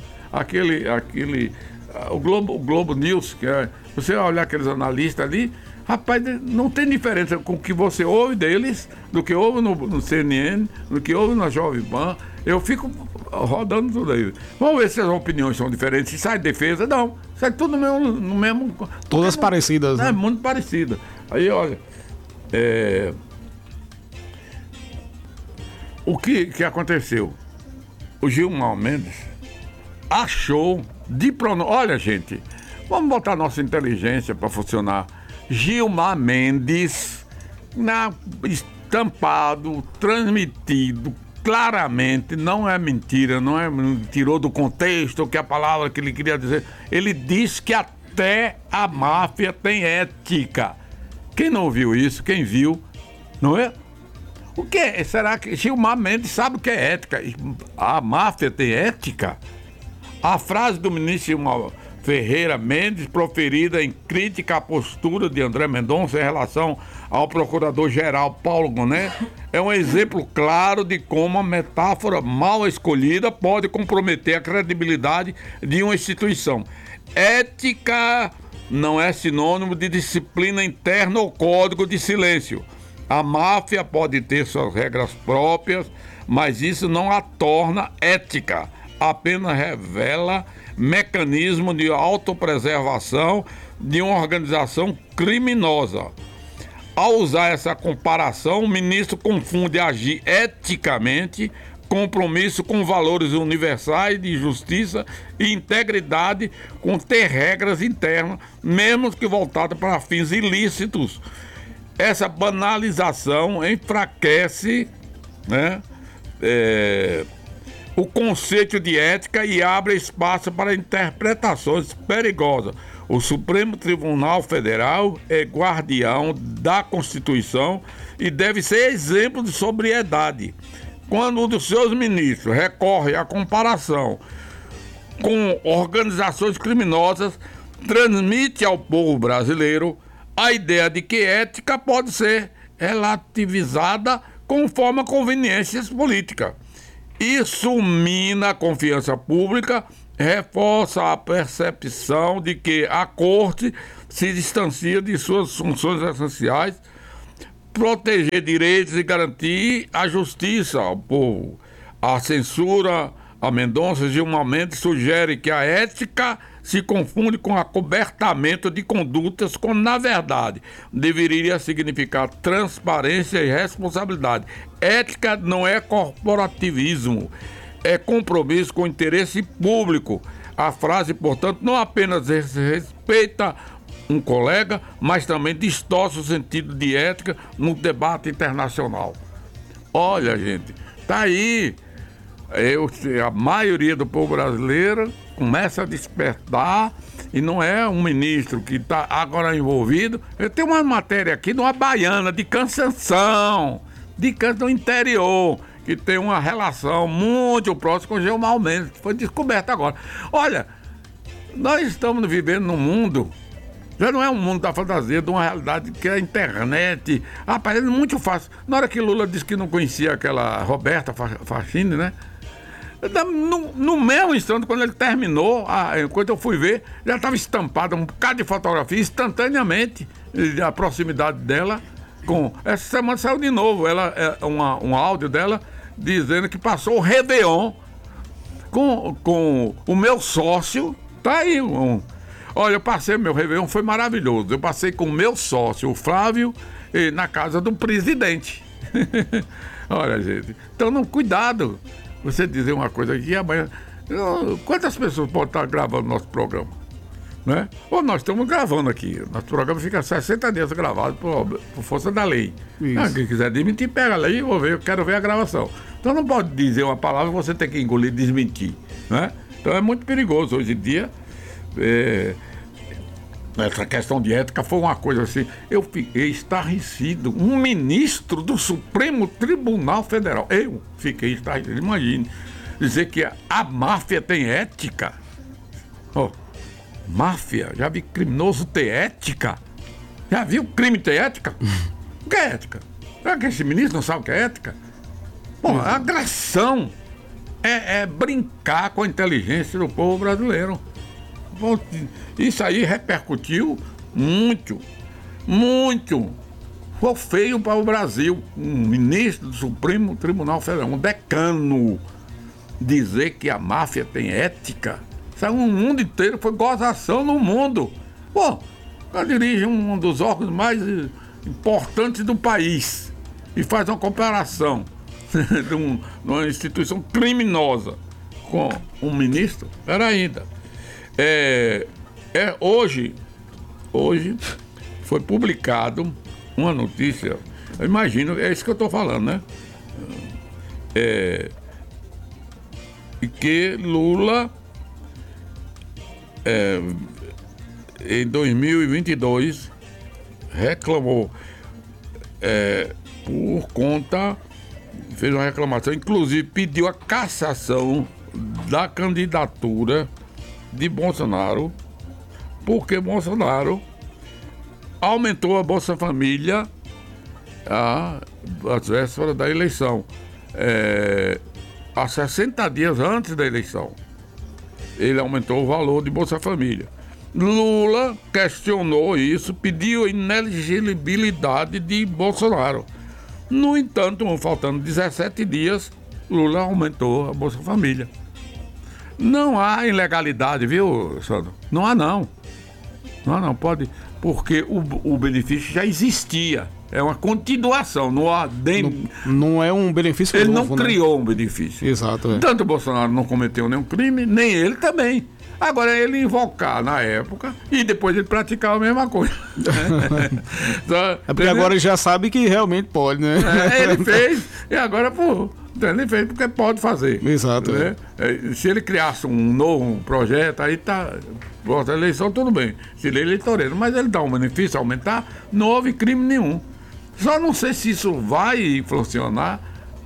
O Globo News, você vai olhar aqueles analistas ali, rapaz, não tem diferença com o que você ouve deles, do que ouve no CNN, do que ouve na Jovem Pan. Eu fico rodando tudo aí. Vamos ver se as opiniões são diferentes. Se sai defesa, não. Sai tudo no mesmo. Todas parecidas, né? Muito parecidas. Aí, olha. O que aconteceu? O Gilmar Mendes achou de pronto. Olha, gente, vamos botar nossa inteligência para funcionar. Gilmar Mendes, estampado, transmitido claramente, não é mentira, tirou do contexto que a palavra que ele queria dizer. Ele diz que até a máfia tem ética. Quem não ouviu isso, quem viu, não é? O que? Será que Gilmar Mendes sabe o que é ética? A máfia tem ética? A frase do ministro Gilmar Ferreira Mendes, proferida em crítica à postura de André Mendonça em relação ao procurador-geral Paulo Gonet, é um exemplo claro de como a metáfora mal escolhida pode comprometer a credibilidade de uma instituição. Ética não é sinônimo de disciplina interna ou código de silêncio. A máfia pode ter suas regras próprias, mas isso não a torna ética. Apenas revela mecanismo de autopreservação de uma organização criminosa. Ao usar essa comparação, o ministro confunde agir eticamente, compromisso com valores universais de justiça e integridade, com ter regras internas, mesmo que voltadas para fins ilícitos. Essa banalização enfraquece, né, o conceito de ética e abre espaço para interpretações perigosas. O Supremo Tribunal Federal é guardião da Constituição e deve ser exemplo de sobriedade. Quando um dos seus ministros recorre à comparação com organizações criminosas, transmite ao povo brasileiro a ideia de que ética pode ser relativizada conforme a conveniências políticas. Isso mina a confiança pública, reforça a percepção de que a Corte se distancia de suas funções essenciais, proteger direitos e garantir a justiça ao povo. A censura a Mendonça Gilmar Mendes sugere que a ética se confunde com acobertamento de condutas, quando, na verdade, deveria significar transparência e responsabilidade. Ética não é corporativismo, é compromisso com o interesse público. A frase, portanto, não apenas respeita um colega, mas também distorce o sentido de ética no debate internacional. Olha, gente, tá aí. A maioria do povo brasileiro começa a despertar, e não é um ministro que está agora envolvido. Eu tenho uma matéria aqui de uma baiana de Cansanção, do interior, que tem uma relação muito próxima com o Gilmar Mendes, que foi descoberta agora. Olha, nós estamos vivendo num mundo, já não é um mundo da fantasia, de uma realidade que é a internet. Rapaz, é muito fácil. Na hora que Lula disse que não conhecia aquela Roberta Facchini, né? No mesmo instante, quando ele terminou, quando eu fui ver, já estava estampada um bocado de fotografia instantaneamente, a proximidade dela com... Essa semana saiu de novo um áudio dela dizendo que passou o Réveillon com o meu sócio. Tá aí. Olha, eu passei meu Réveillon, foi maravilhoso. Eu passei com o meu sócio, o Flávio, na casa do presidente. Olha, gente, então cuidado. Você dizer uma coisa aqui, amanhã. Quantas pessoas podem estar gravando nosso programa? Né? Ou nós estamos gravando aqui. Nosso programa fica 60 dias gravado por força da lei. Quem quiser desmentir, pega a lei e eu quero ver a gravação. Então não pode dizer uma palavra, você tem que engolir e desmentir. Né? Então é muito perigoso hoje em dia. Essa questão de ética foi uma coisa assim. Eu fiquei estarrecido. Um ministro do Supremo Tribunal Federal. Eu fiquei estarrecido. Imagine dizer que a máfia tem ética. Máfia? Já vi criminoso ter ética? Já viu crime ter ética? O que é ética? Será que esse ministro não sabe o que é ética? A agressão é brincar com a inteligência do povo brasileiro. Isso aí repercutiu muito. Foi feio para o Brasil. Um ministro do Supremo Tribunal Federal, um decano, dizer que a máfia tem ética. Saiu no mundo inteiro, foi gozação no mundo. Ela dirige um dos órgãos mais importantes do país e faz uma comparação de uma instituição criminosa com um ministro. Era ainda. Hoje foi publicado uma notícia, eu imagino, é isso que eu estou falando, né? E que Lula, em 2022, reclamou por conta, fez uma reclamação, inclusive pediu a cassação da candidatura de Bolsonaro, porque Bolsonaro aumentou a Bolsa Família às vésperas da eleição, há 60 dias antes da eleição. Ele aumentou o valor de Bolsa Família. Lula questionou isso, pediu a inelegibilidade de Bolsonaro. No entanto, faltando 17 dias, Lula aumentou a Bolsa Família. Não há ilegalidade, viu, Sandro? Não há, não. Pode, porque o benefício já existia. É uma continuação. Não é um benefício ele novo, não criou um benefício. Exato. Tanto o Bolsonaro não cometeu nenhum crime, nem ele também. Agora ele invocar na época e depois ele praticar a mesma coisa. Porque agora ele já sabe que realmente pode, né? Ele fez, e agora, ele fez porque pode fazer. Exato. Né? Se ele criasse um novo projeto, aí tá. Volta a eleição, tudo bem. Se ele é eleitoreiro, mas ele dá um benefício, aumentar, não houve crime nenhum. Só não sei se isso vai funcionar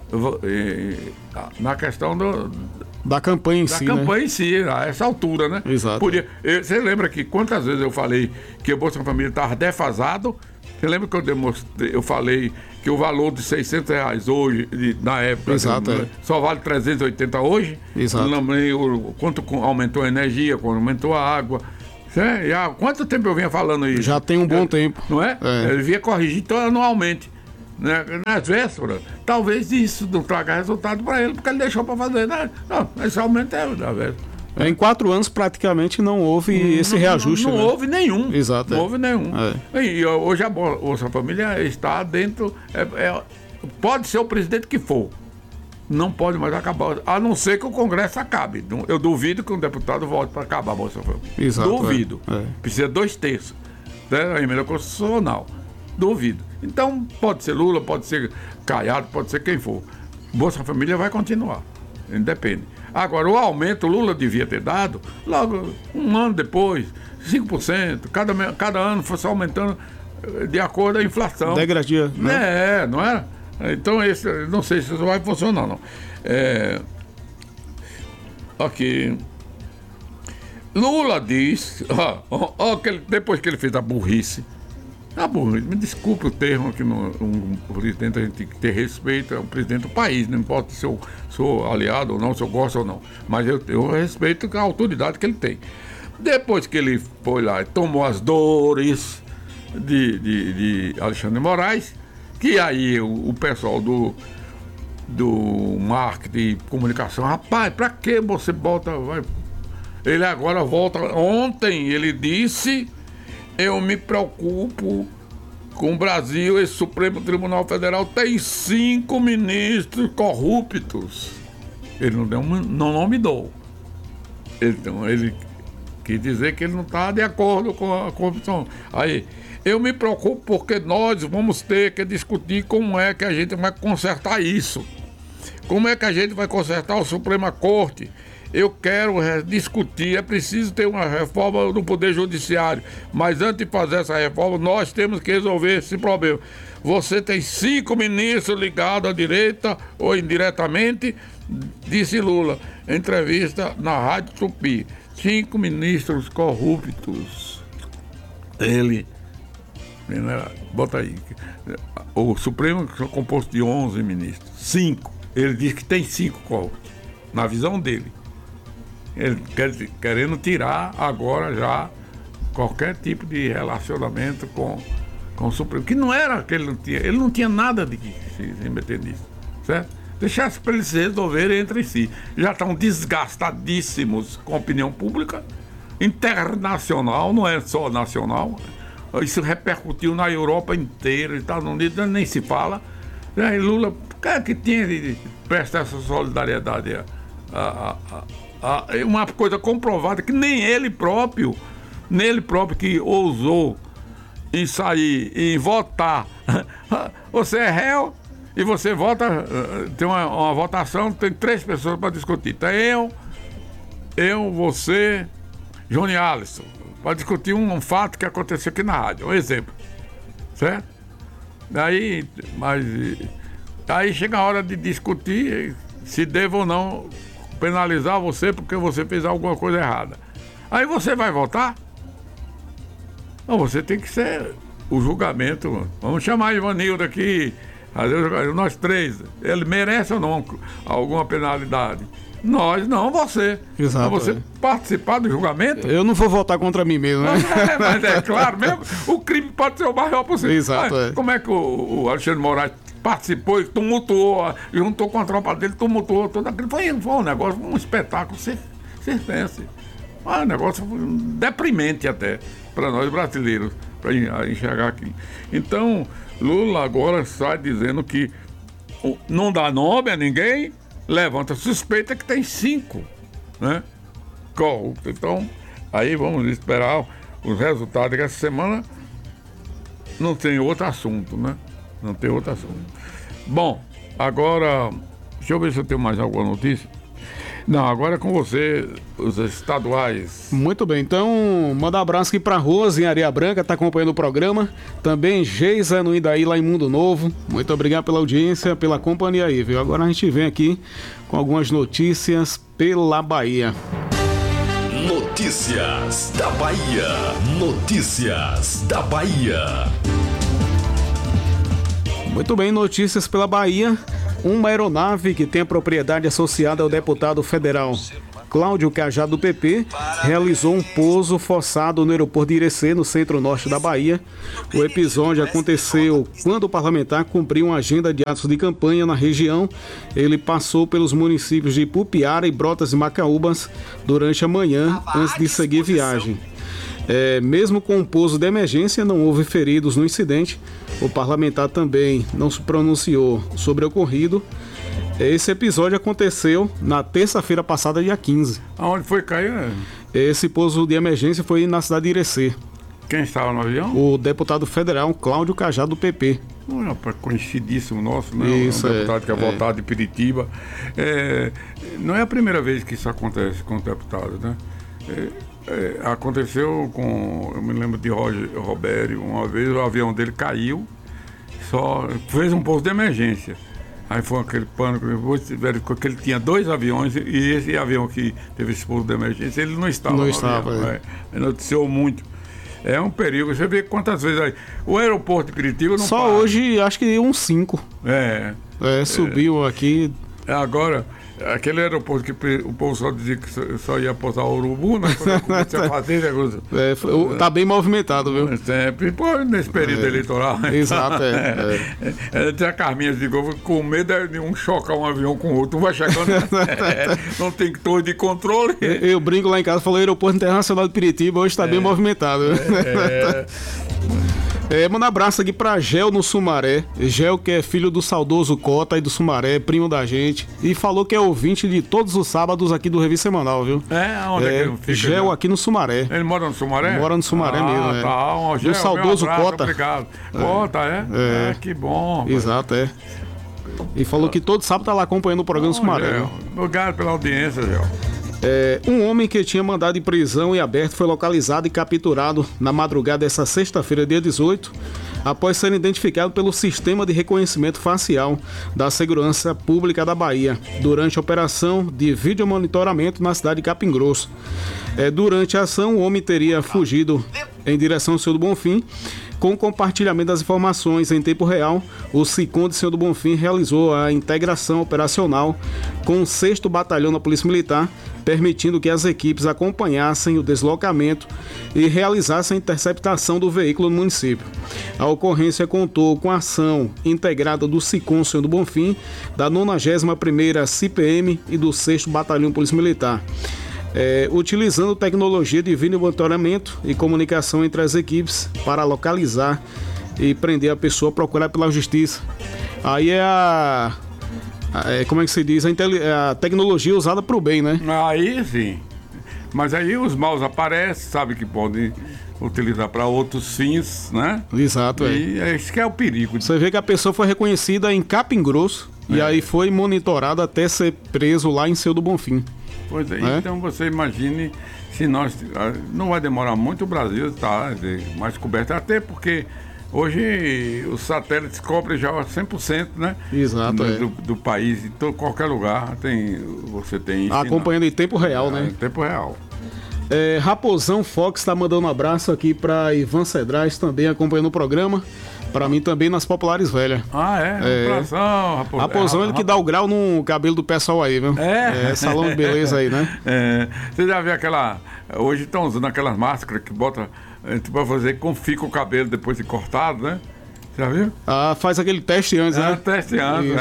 na questão da campanha em si, da campanha em si, a essa altura, né? Exato. Você lembra que quantas vezes eu falei que o Bolsa Família estava defasado? Você lembra que eu falei que o valor de R$600 hoje, na época, exato, só vale 380 hoje. Exato. Quanto aumentou a energia, quanto aumentou a água. Há quanto tempo eu vinha falando isso? Já tem um bom tempo. Não é? Ele vinha corrigir então, anualmente. Né? Nas vésperas, talvez isso não traga resultado para ele, porque ele deixou para fazer. Né? Não, esse aumento é da véspera. Em 4 anos praticamente não houve esse reajuste. Não houve nenhum. Exato. Não houve nenhum. E hoje a Bolsa Família está dentro. Pode ser o presidente que for. Não pode mais acabar. A não ser que o Congresso acabe. Eu duvido que um deputado volte para acabar a Bolsa Família. Exato. Duvido. Precisa 2/3. Né? A emenda constitucional. Duvido. Então pode ser Lula, pode ser Caiado, pode ser quem for. Bolsa Família vai continuar. Independe. Agora, o aumento Lula devia ter dado logo um ano depois, 5%. Cada ano fosse aumentando de acordo com a inflação. Degradia, né? Não é? Então, não sei se isso vai funcionar, não. Aqui. Lula diz, depois que ele fez a burrice, me desculpe o termo, que um presidente a gente tem que ter respeito, é o presidente do país, não importa se eu sou aliado ou não, se eu gosto ou não, mas eu respeito a autoridade que ele tem. Depois que ele foi lá e tomou as dores de Alexandre de Moraes, que aí o pessoal do marketing e comunicação, rapaz, pra que você bota... Ele agora volta, ontem ele disse... Eu me preocupo com o Brasil. Esse Supremo Tribunal Federal tem 5 ministros corruptos. Ele não nomeou. Então, ele quis dizer que ele não está de acordo com a corrupção. Aí, eu me preocupo porque nós vamos ter que discutir como é que a gente vai consertar isso. Como é que a gente vai consertar a Suprema Corte. Eu quero discutir, é preciso ter uma reforma do Poder Judiciário, mas antes de fazer essa reforma, nós temos que resolver esse problema. Você tem 5 ministros ligados à direita ou indiretamente, disse Lula, em entrevista na Rádio Tupi. 5 ministros corruptos. Bota aí, o Supremo é composto de 11 ministros, 5. Ele diz que tem 5 corruptos, na visão dele. Ele querendo tirar agora já qualquer tipo de relacionamento com o Supremo, que não era que ele não tinha nada de se meter nisso, certo? Deixasse para eles se resolverem entre si. Já estão desgastadíssimos com a opinião pública internacional, não é só nacional. Isso repercutiu na Europa inteira, Estados Unidos nem se fala. E aí Lula, o que é que tinha de prestar essa solidariedade uma coisa comprovada que nem ele próprio que ousou em sair e votar. Você é réu e você vota, tem uma votação, tem 3 pessoas para discutir. Tem eu, você, Johnny Alisson, para discutir um fato que aconteceu aqui na rádio, um exemplo, certo? Aí chega a hora de discutir se devo ou não penalizar você porque você fez alguma coisa errada. Aí você vai votar? Não, você tem que ser o julgamento. Vamos chamar Ivanildo aqui, nós 3. Ele merece ou não alguma penalidade? Nós não, você. Exato. Você participar do julgamento? Eu não vou votar contra mim mesmo, né? Mas é claro mesmo, o crime pode ser o maior possível. Exato. Como é que o Alexandre de Moraes participou e tumultuou, juntou com a tropa dele, tumultuou tudo aquilo. Foi um negócio, um espetáculo circense. Um negócio deprimente até para nós brasileiros, para enxergar aquilo. Então, Lula agora sai dizendo que não dá nome a ninguém, levanta suspeita que tem 5, né? Corruptos. Então, aí vamos esperar os resultados, que essa semana não tem outro assunto, né? Não tem outro assunto. Bom, agora, deixa eu ver se eu tenho mais alguma notícia. Não, agora é com você, os estaduais. Muito bem, então manda um abraço aqui pra Rose em Areia Branca, tá acompanhando o programa. Também Geisa no Indaí, lá em Mundo Novo. Muito obrigado pela audiência, pela companhia aí, viu? Agora a gente vem aqui com algumas notícias pela Bahia. Notícias da Bahia. Notícias da Bahia. Muito bem, notícias pela Bahia. Uma aeronave que tem a propriedade associada ao deputado federal Cláudio Cajado do PP realizou um pouso forçado no aeroporto de Irecê, no centro-norte da Bahia. O episódio aconteceu quando o parlamentar cumpriu uma agenda de atos de campanha na região. Ele passou pelos municípios de Ipupiara e Brotas e Macaúbas durante a manhã, antes de seguir viagem. Mesmo com um pouso de emergência, não houve feridos no incidente. O parlamentar também não se pronunciou sobre o ocorrido. Esse episódio aconteceu na terça-feira passada, dia 15. Aonde foi cair? Esse pouso de emergência foi na cidade de Irecê. Quem estava no avião? O deputado federal Cláudio Cajado do PP. Conhecidíssimo nosso, né? Isso, um deputado que é votado de Piritiba. Não é a primeira vez que isso acontece com o deputado, né? Aconteceu com, eu me lembro de Robério, uma vez o avião dele caiu, só fez um pouso de emergência. Aí foi aquele pânico, verificou que ele tinha 2 aviões e esse avião que teve esse pouso de emergência, ele não estava. Não estava. Ele noticiou muito. É um perigo. Você vê quantas vezes aí. O aeroporto de Piritiba não só para. Hoje, acho que uns 5. Subiu aqui. Agora, aquele aeroporto que o povo só dizia que só ia pousar Urubu, né? Quando comecei a fazer negócio. Tá bem movimentado, viu? Sempre, nesse período eleitoral. Exato, Tem a Carminha ligou com medo de um chocar um avião com o outro. Vai chegando. Não tem torre de controle. Eu brinco lá em casa, falou aeroporto internacional de Piritiba, hoje tá bem movimentado. Manda abraço aqui pra Gel no Sumaré. Gel, que é filho do saudoso Cota e do Sumaré, primo da gente. E falou que é ouvinte de todos os sábados aqui do Revista Semanal, viu? Onde é que ele fica? Gel aqui no Sumaré. Ele mora no Sumaré? Mora no Sumaré mesmo. Tá. Gel, do saudoso abraço, Cota. Obrigado. Cota, que bom. Exato, E falou que todo sábado tá lá acompanhando o programa Sumaré. Gel. Obrigado pela audiência, Gel. Um homem que tinha mandado de prisão em aberto foi localizado e capturado na madrugada dessa sexta-feira, dia 18, após ser identificado pelo Sistema de Reconhecimento Facial da Segurança Pública da Bahia, durante a operação de videomonitoramento na cidade de Capim Grosso. Durante a ação, o homem teria fugido em direção ao Senhor do Bonfim. Com o compartilhamento das informações em tempo real, o SICOM de Senhor do Bonfim realizou a integração operacional com o 6º Batalhão da Polícia Militar, permitindo que as equipes acompanhassem o deslocamento e realizassem a interceptação do veículo no município. A ocorrência contou com a ação integrada do SICOM Senhor do Bonfim, da 91ª CPM e do 6º Batalhão de Polícia Militar. Utilizando tecnologia de vídeo monitoramento e comunicação entre as equipes para localizar e prender a pessoa procurada pela justiça. Aí como é que se diz? A tecnologia usada para o bem, né? Aí sim. Mas aí os maus aparecem, sabe que podem utilizar para outros fins, né? Exato, E esse que é o perigo. Você vê que a pessoa foi reconhecida em Capim Grosso e aí foi monitorada até ser preso lá em Senhor do Bonfim. Pois é, então você imagine se nós... Não vai demorar muito, o Brasil está mais coberto, até porque hoje os satélites cobrem já 100%, né? Exato, do país, em qualquer lugar você tem isso. Acompanhando em tempo real, né? Em tempo real. Raposão Fox está mandando um abraço aqui para Ivan Cedrais, também acompanhando o programa. Para mim também nas populares velhas. Raposão, ele que dá o grau no cabelo do pessoal aí, viu? Salão de beleza aí, né? Você já viu aquela... Hoje estão usando aquelas máscaras que bota para fazer como fica o cabelo depois de cortado, né? Já viu? Faz aquele teste antes, né? Teste antes.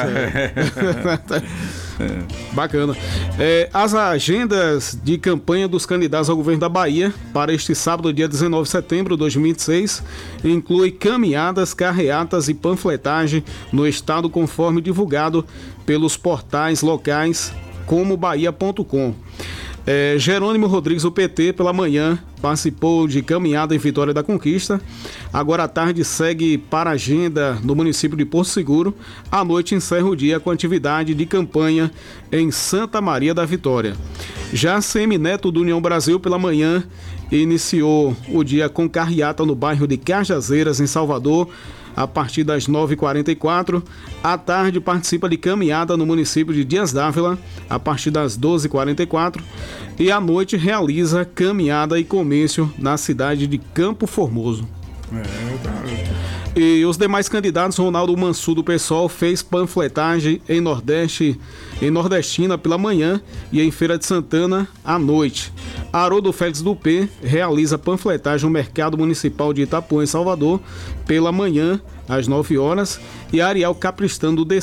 Bacana. As agendas de campanha dos candidatos ao governo da Bahia para este sábado, dia 19 de setembro de 2026, inclui caminhadas, carreatas e panfletagem no estado, conforme divulgado pelos portais locais como bahia.com. Jerônimo Rodrigues, do PT, pela manhã participou de caminhada em Vitória da Conquista. Agora à tarde segue para a agenda no município de Porto Seguro. À noite encerra o dia com atividade de campanha em Santa Maria da Vitória. Já Semineto, do União Brasil, pela manhã iniciou o dia com carreata no bairro de Cajazeiras, em Salvador, a partir das 9h44. À tarde participa de caminhada no município de Dias Dávila, a partir das 12h44. E à noite realiza caminhada e comício na cidade de Campo Formoso. E os demais candidatos, Ronaldo Mansur do PSOL fez panfletagem em Nordestina pela manhã e em Feira de Santana à noite. Haroldo Félix do P realiza panfletagem no Mercado Municipal de Itapuã, em Salvador, pela manhã às 9 horas. E Ariel Capristano do